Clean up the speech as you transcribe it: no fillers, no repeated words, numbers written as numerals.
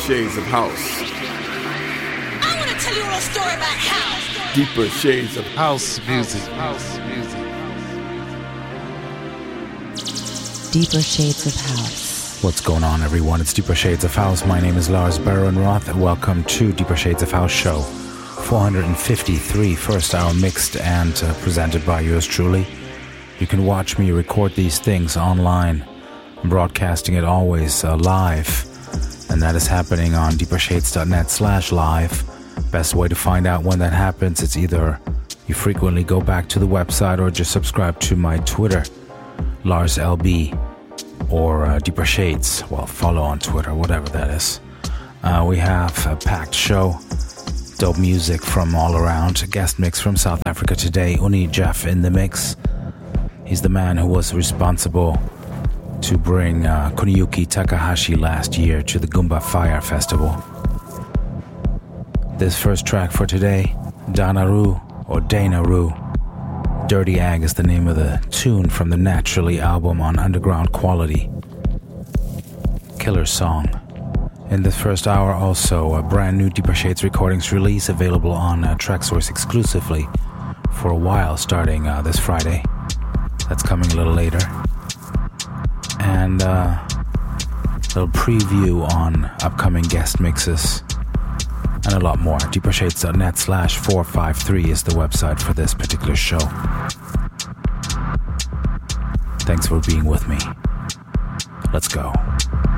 shades of house. I want to tell you a little story about house. Deeper shades of house music. House music. Deeper Shades of House. What's going on, everyone? It's Deeper Shades of House. My name is Lars Baron-Roth, and welcome to Deeper Shades of House show 453, first hour mixed and presented by yours truly. You can watch me record these things online. I'm broadcasting it always live, and that is happening on deepershades.net/live. Best way to find out when that happens, it's either you frequently go back to the website or just subscribe to my Twitter, LarsLB, or Deeper Shades. Well, follow on Twitter, whatever that is. We have a packed show, dope music from all around. A guest mix from South Africa today, Uni Jeff in the mix. He's the man who was responsible to bring Kuniyuki Takahashi last year to the Goomba Fire Festival. This first track for today, Danaru or Danaru. Dirty Ag is the name of the tune from the Naturally album on Underground Quality. Killer song. In this first hour also a brand new Deeper Shades Recordings release available on Traxsource exclusively for a while starting this Friday. That's coming a little later. And a little preview on upcoming guest mixes and a lot more. deepershades.net/453 is the website for this particular show. Thanks for being with me. Let's go.